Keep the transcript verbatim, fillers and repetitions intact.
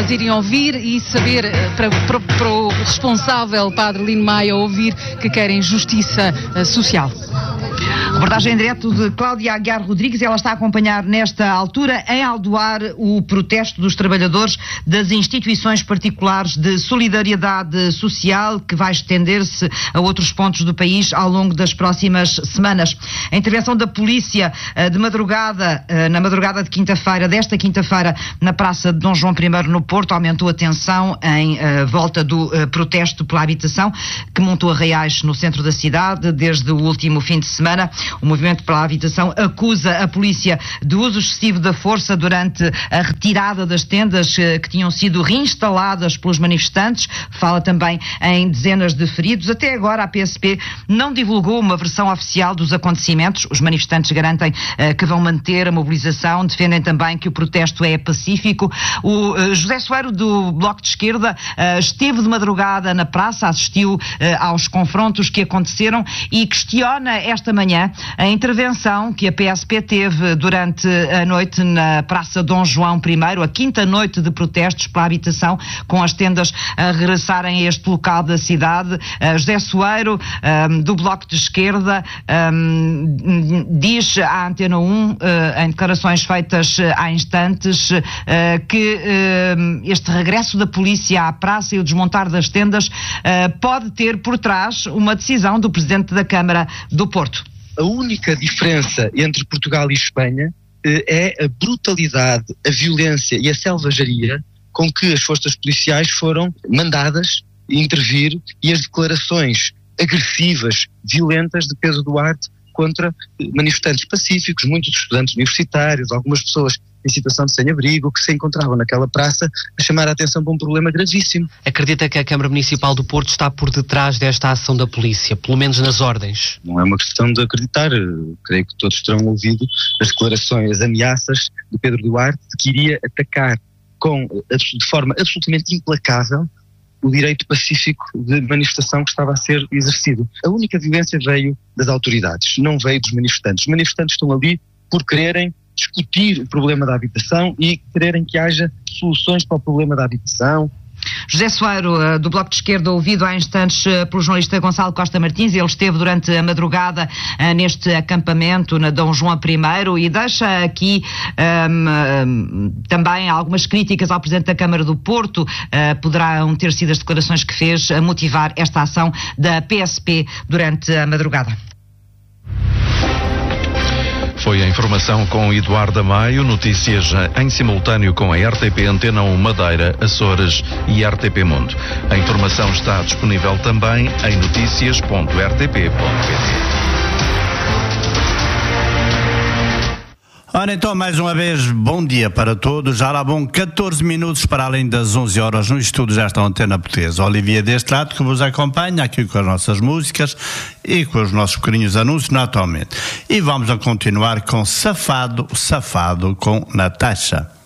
pessoas irem ouvir e saber, para, para, para o responsável, Padre Lino Maia, ouvir que querem justiça uh, social. Reportagem em direto de Cláudia Aguiar Rodrigues. Ela está a acompanhar nesta altura em Aldoar o protesto dos trabalhadores das instituições particulares de solidariedade social, que vai estender-se a outros pontos do país ao longo das próximas semanas. A intervenção da polícia de madrugada, na madrugada de quinta-feira, desta quinta-feira, na Praça de Dom João I no Porto, aumentou a tensão em uh, volta do uh, protesto pela habitação, que montou arraiais no centro da cidade desde o último fim de semana. O Movimento pela Habitação acusa a polícia de uso excessivo da força durante a retirada das tendas uh, que tinham sido reinstaladas pelos manifestantes. Fala também em dezenas de feridos. Até agora a P S P não divulgou uma versão oficial dos acontecimentos. Os manifestantes garantem uh, que vão manter a mobilização, defendem também que o protesto é pacífico. O uh, José Soeiro, do Bloco de Esquerda, uh, esteve de madrugada na praça, assistiu uh, aos confrontos que aconteceram e questiona esta manhã a intervenção que a P S P teve durante a noite na Praça Dom João I, a quinta noite de protestos pela habitação, com as tendas a regressarem a este local da cidade. Uh, José Soeiro, um, do Bloco de Esquerda, um, diz à Antena um, uh, em declarações feitas uh, há instantes, uh, que uh, este regresso da polícia à praça e o desmontar das tendas uh, pode ter por trás uma decisão do Presidente da Câmara do Porto. A única diferença entre Portugal e Espanha uh, é a brutalidade, a violência e a selvageria com que as forças policiais foram mandadas intervir e as declarações agressivas, violentas de Pedro Duarte contra manifestantes pacíficos, muitos estudantes universitários, algumas pessoas em situação de sem-abrigo, que se encontravam naquela praça a chamar a atenção para um problema gravíssimo. Acredita que a Câmara Municipal do Porto está por detrás desta ação da polícia, pelo menos nas ordens? Não é uma questão de acreditar, creio que todos terão ouvido as declarações, as ameaças de Pedro Duarte, de que iria atacar com, de forma absolutamente implacável o direito pacífico de manifestação que estava a ser exercido. A única violência veio das autoridades, não veio dos manifestantes. Os manifestantes estão ali por quererem discutir o problema da habitação e quererem que haja soluções para o problema da habitação. José Soeiro, do Bloco de Esquerda, ouvido há instantes pelo jornalista Gonçalo Costa Martins. Ele esteve durante a madrugada neste acampamento na Dom João I e deixa aqui um, também algumas críticas ao Presidente da Câmara do Porto. Uh, poderão ter sido as declarações que fez a motivar esta ação da P S P durante a madrugada. Foi a informação com Eduardo Amaio, notícias em simultâneo com a R T P Antena um Madeira, Açores e R T P Mundo. A informação está disponível também em noticias ponto r t p ponto p t. Ora então, mais uma vez, bom dia para todos. Já lá vão catorze minutos para além das onze horas no estúdio desta Antena Portuguesa. Olivia deste lado que vos acompanha aqui com as nossas músicas e com os nossos pequenos anúncios naturalmente. E vamos a continuar com Safado, Safado com Natasha.